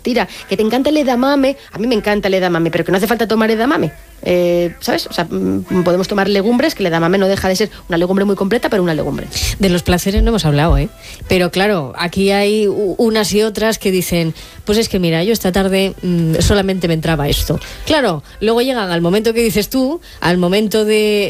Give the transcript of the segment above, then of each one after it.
tira. Que te encanta el edamame, a mí me encanta el edamame, pero que no hace falta tomar edamame. ¿Sabes? O sea, podemos tomar legumbres, que el edamame no deja de ser una legumbre muy completa, pero una legumbre. De los placeres no hemos hablado, pero claro, aquí hay unas y otras que dicen, pues es que mira, yo esta tarde solamente me entraba esto. Claro, luego llegan al momento que dices tú, al momento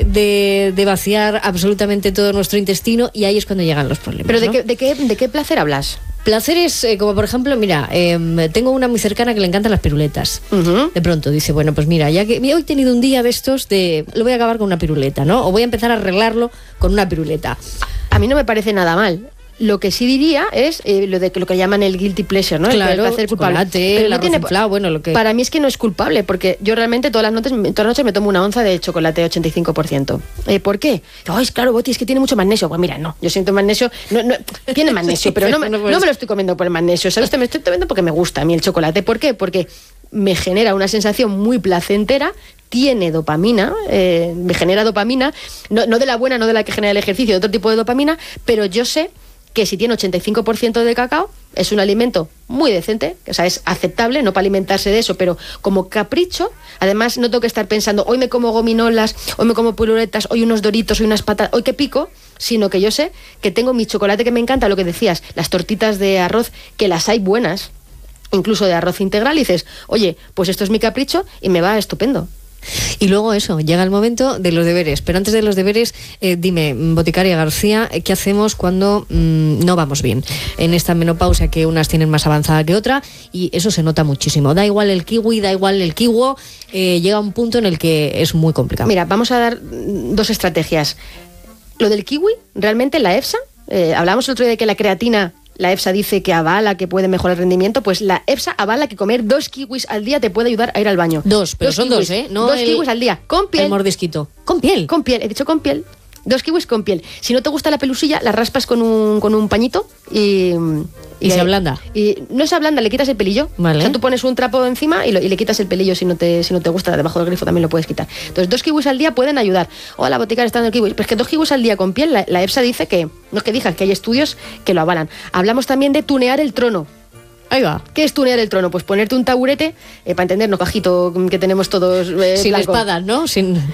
de vaciar absolutamente todo nuestro intestino, y ahí es cuando llegan los problemas. ¿Pero ¿no? de qué placer hablas? Placeres, como por ejemplo, mira, tengo una muy cercana que le encantan las piruletas. Uh-huh. De pronto dice, bueno, pues mira, ya que hoy he tenido un día de estos lo voy a acabar con una piruleta, ¿no? O voy a empezar a arreglarlo con una piruleta. A mí no me parece nada mal. Lo que sí diría es lo que llaman el guilty pleasure, ¿no? Claro, el placer culpable. Chocolate, el arroz inflado, bueno, lo que... Para mí es que no es culpable, porque yo realmente todas las noches me tomo una onza de chocolate 85%. ¿Por qué? Ay, claro, Boti, es que tiene mucho magnesio. Pues mira, no, yo siento magnesio, no, tiene magnesio, pero no me lo estoy comiendo por el magnesio, ¿sabes? Me estoy comiendo porque me gusta a mí el chocolate. ¿Por qué? Porque me genera una sensación muy placentera, tiene dopamina, me genera dopamina, no de la buena, no de la que genera el ejercicio, de otro tipo de dopamina, pero yo sé que si tiene 85% de cacao, es un alimento muy decente, o sea, es aceptable, no para alimentarse de eso, pero como capricho, además no tengo que estar pensando, hoy me como gominolas, hoy me como piruletas, hoy unos doritos, hoy unas patatas, hoy qué pico, sino que yo sé que tengo mi chocolate que me encanta, lo que decías, las tortitas de arroz, que las hay buenas, incluso de arroz integral, y dices, oye, pues esto es mi capricho y me va estupendo. Y luego eso, llega el momento de los deberes. Pero antes de los deberes, dime, Boticaria García, ¿qué hacemos cuando no vamos bien? En esta menopausia, que unas tienen más avanzada que otra, y eso se nota muchísimo. Da igual el kiwi, da igual el kiwo, llega un punto en el que es muy complicado. Mira, vamos a dar dos estrategias. Lo del kiwi, realmente la EFSA, hablábamos el otro día de que la creatina... La EFSA dice que avala que puede mejorar el rendimiento, pues la EFSA avala que comer 2 kiwis al día te puede ayudar a ir al baño. Pero son kiwis, 2, No 2 kiwis al día, con piel. El mordisquito. ¿Con piel? Con piel, he dicho con piel. 2 kiwis con piel. Si no te gusta la pelusilla, la raspas con un pañito y se ablanda. Y no se ablanda, le quitas el pelillo. Vale. O sea, tú pones un trapo encima y le quitas el pelillo si no te gusta, debajo del grifo también lo puedes quitar. Entonces, 2 kiwis al día pueden ayudar. La boticaria está dando el kiwi. Pero es que 2 kiwis al día con piel, la EFSA dice que, no es que digan, que hay estudios que lo avalan. Hablamos también de tunear el trono. Ahí va. ¿Qué es tunear el trono? Pues ponerte un taburete, para entendernos, cajito que tenemos todos sin blanco. Espadas, ¿no?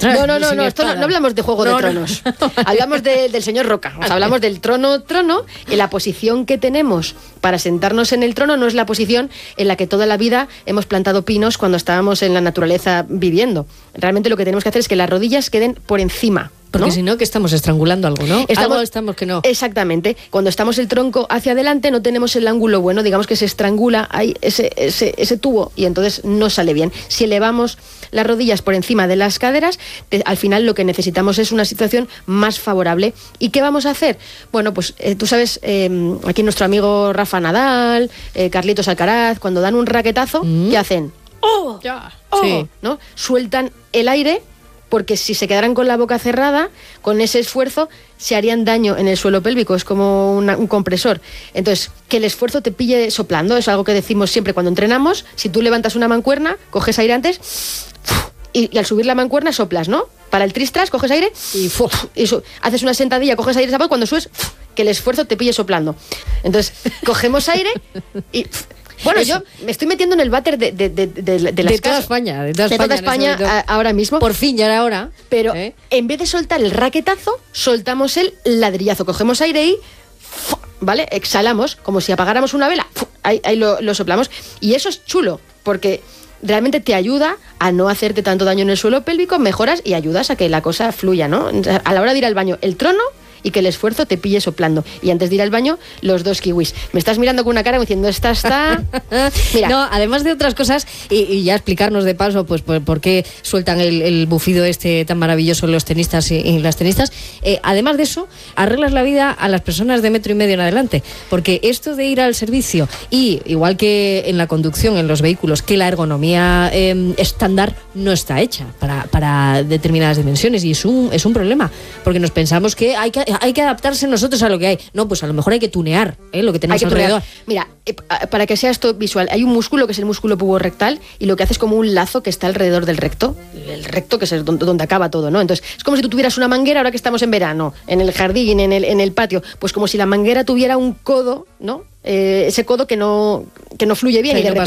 No, esto no hablamos de Juego de Tronos. Hablamos del señor Roca. Hablamos del trono, y la posición que tenemos para sentarnos en el trono no es la posición en la que toda la vida hemos plantado pinos cuando estábamos en la naturaleza viviendo. Realmente lo que tenemos que hacer es que las rodillas queden por encima. Porque si no, que estamos estrangulando algo, ¿no? Estamos que no. Exactamente. Cuando estamos el tronco hacia adelante no tenemos el ángulo bueno, digamos que se estrangula ahí ese tubo y entonces no sale bien. Si elevamos las rodillas por encima de las caderas, al final lo que necesitamos es una situación más favorable. ¿Y qué vamos a hacer? Bueno, pues tú sabes, aquí nuestro amigo Rafa Nadal, Carlitos Alcaraz, cuando dan un raquetazo, ¿qué hacen? ¡Oh! Ya. ¡Oh! Sí. ¿No? Sueltan el aire, porque si se quedaran con la boca cerrada, con ese esfuerzo, se harían daño en el suelo pélvico, es como un compresor. Entonces, que el esfuerzo te pille soplando, es algo que decimos siempre cuando entrenamos. Si tú levantas una mancuerna, coges aire antes y al subir la mancuerna soplas, ¿no? Para el tristras, coges aire y haces una sentadilla, coges aire, ¿sabes? Cuando subes, que el esfuerzo te pille soplando. Entonces, cogemos aire y... Bueno, yo me estoy metiendo en el váter de toda España. De toda España ahora mismo. Por fin, ya era hora. Pero en vez de soltar el raquetazo, soltamos el ladrillazo. Cogemos aire y... ¿vale? Exhalamos, como si apagáramos una vela. Ahí lo soplamos. Y eso es chulo, porque realmente te ayuda a no hacerte tanto daño en el suelo pélvico, mejoras y ayudas a que la cosa fluya, ¿no? A la hora de ir al baño, el trono... y que el esfuerzo te pille soplando. Y antes de ir al baño, los 2 kiwis. Me estás mirando con una cara diciendo, esta está... Mira. No, además de otras cosas, y ya explicarnos de paso, pues por qué sueltan el bufido tan maravilloso los tenistas y las tenistas. Además de eso, arreglas la vida a las personas de 1,5 metros en adelante. Porque esto de ir al servicio, y igual que en la conducción, en los vehículos, que la ergonomía estándar no está hecha para determinadas dimensiones. Y es un problema. Porque nos pensamos que hay que adaptarse nosotros a lo que hay. No, pues a lo mejor hay que tunear lo que tenemos alrededor. Mira, para que sea esto visual, hay un músculo que es el músculo puborectal y lo que hace es como un lazo que está alrededor del recto. El recto, que es donde acaba todo, ¿no? Entonces, es como si tú tuvieras una manguera ahora que estamos en verano, en el jardín, en el patio. Pues como si la manguera tuviera un codo, ¿no? Ese codo que no fluye bien y de repente